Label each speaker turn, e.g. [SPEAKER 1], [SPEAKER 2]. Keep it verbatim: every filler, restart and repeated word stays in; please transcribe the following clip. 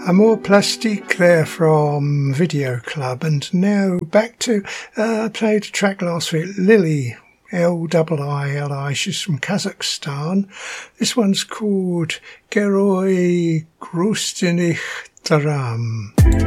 [SPEAKER 1] Amor Plastique there from Video Club, and now back to, uh, I played a track last week, Lily, L I I L I, she's from Kazakhstan. This one's called Geroi Grustinich Dram.